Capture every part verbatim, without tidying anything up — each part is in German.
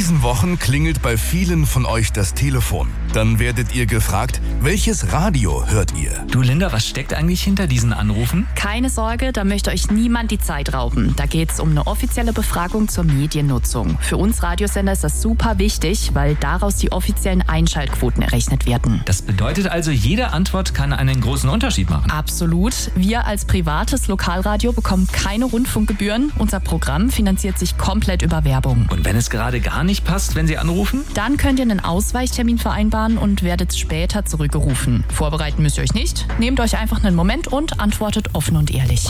diesen Wochen klingelt bei vielen von euch das Telefon. Dann werdet ihr gefragt, welches Radio hört ihr? Du Linda, was steckt eigentlich hinter diesen Anrufen? Keine Sorge, da möchte euch niemand die Zeit rauben. Da geht's um eine offizielle Befragung zur Mediennutzung. Für uns Radiosender ist das super wichtig, weil daraus die offiziellen Einschaltquoten errechnet werden. Das bedeutet also, jede Antwort kann einen großen Unterschied machen. Absolut. Wir als privates Lokalradio bekommen keine Rundfunkgebühren. Unser Programm finanziert sich komplett über Werbung. Und wenn es gerade gar nicht passt, wenn Sie anrufen? Dann könnt ihr einen Ausweichtermin vereinbaren und werdet später zurückgerufen. Vorbereiten müsst ihr euch nicht. Nehmt euch einfach einen Moment und antwortet offen und ehrlich.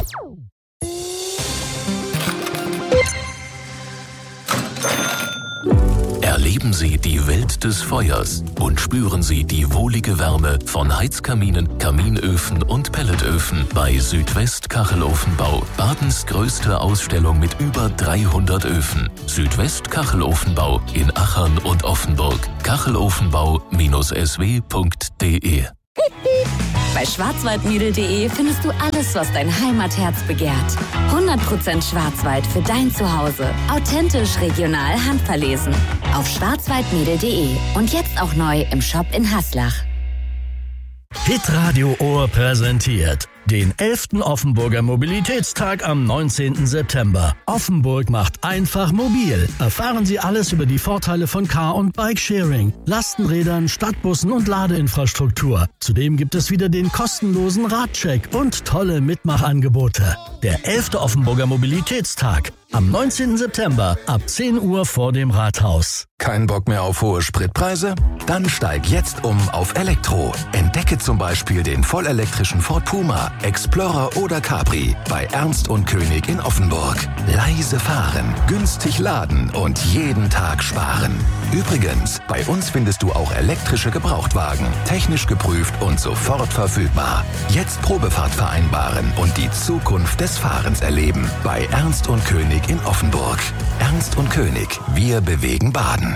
Erleben Sie die Welt des Feuers und spüren Sie die wohlige Wärme von Heizkaminen, Kaminöfen und Pelletöfen bei Südwest Kachelofenbau. Badens größte Ausstellung mit über dreihundert Öfen. Südwest Kachelofenbau in Achern und Offenburg. kachelofenbau Bindestrich s w punkt d e. Bei schwarzwaldmiedel punkt de findest du alles, was dein Heimatherz begehrt. hundert Prozent Schwarzwald für dein Zuhause. Authentisch, regional, handverlesen. Auf schwarzwaldmiedel punkt de und jetzt auch neu im Shop in Haslach. Hitradio Ohr präsentiert den elften Offenburger Mobilitätstag am neunzehnten September. Offenburg macht einfach mobil. Erfahren Sie alles über die Vorteile von Car- und Bikesharing, Lastenrädern, Stadtbussen und Ladeinfrastruktur. Zudem gibt es wieder den kostenlosen Radcheck und tolle Mitmachangebote. Der elfte Offenburger Mobilitätstag am neunzehnten September ab zehn Uhr vor dem Rathaus. Kein Bock mehr auf hohe Spritpreise? Dann steig jetzt um auf Elektro. Entdecke zum Beispiel den vollelektrischen Ford Puma, Explorer oder Capri bei Ernst und König in Offenburg. Leise fahren, günstig laden und jeden Tag sparen. Übrigens, bei uns findest du auch elektrische Gebrauchtwagen, technisch geprüft und sofort verfügbar. Jetzt Probefahrt vereinbaren und die Zukunft des Fahrens erleben bei Ernst und König in Offenburg. Ernst und König, wir bewegen Baden.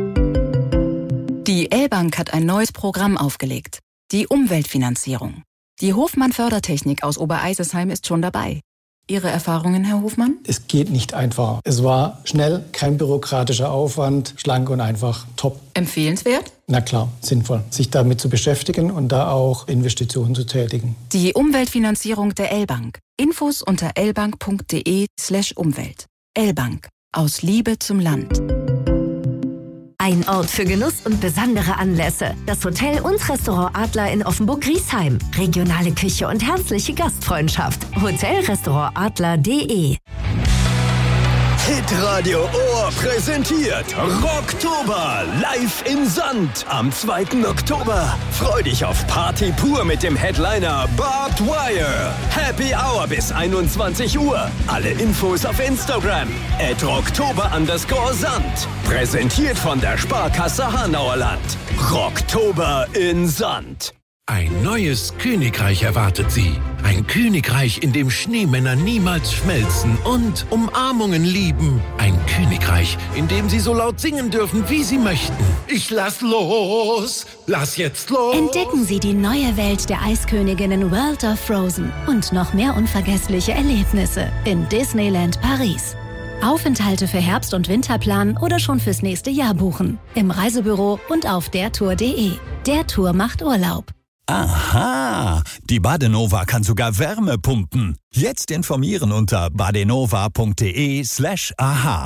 Die L-Bank hat ein neues Programm aufgelegt. Die Umweltfinanzierung. Die Hofmann Fördertechnik aus Obereisesheim ist schon dabei. Ihre Erfahrungen, Herr Hofmann? Es geht nicht einfach. Es war schnell, kein bürokratischer Aufwand, schlank und einfach top. Empfehlenswert? Na klar, sinnvoll, sich damit zu beschäftigen und da auch Investitionen zu tätigen. Die Umweltfinanzierung der L-Bank. Infos unter lbank punkt de slash Umwelt. L-Bank. Aus Liebe zum Land. Ein Ort für Genuss und besondere Anlässe. Das Hotel und Restaurant Adler in Offenburg-Griesheim. Regionale Küche und herzliche Gastfreundschaft. Hotelrestaurant adler punkt de. Hitradio Ohr präsentiert Rocktober live im Sand am zweiten Oktober. Freu dich auf Party pur mit dem Headliner Barbed Wire. Happy Hour bis einundzwanzig Uhr. Alle Infos auf Instagram at rocktober underscore Sand. Präsentiert von der Sparkasse Hanauerland. Rocktober in Sand. Ein neues Königreich erwartet Sie. Ein Königreich, in dem Schneemänner niemals schmelzen und Umarmungen lieben. Ein Königreich, in dem Sie so laut singen dürfen, wie Sie möchten. Ich lass los, lass jetzt los. Entdecken Sie die neue Welt der Eisköniginnen World of Frozen und noch mehr unvergessliche Erlebnisse in Disneyland Paris. Aufenthalte für Herbst- und Winterplan oder schon fürs nächste Jahr buchen. Im Reisebüro und auf dertour punkt de. Der Tour macht Urlaub. Aha, die Badenova kann sogar Wärme pumpen. Jetzt informieren unter badenova punkt de slash aha.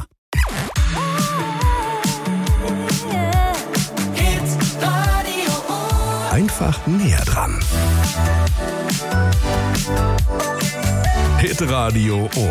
Einfach näher dran. Hitradio Ohr.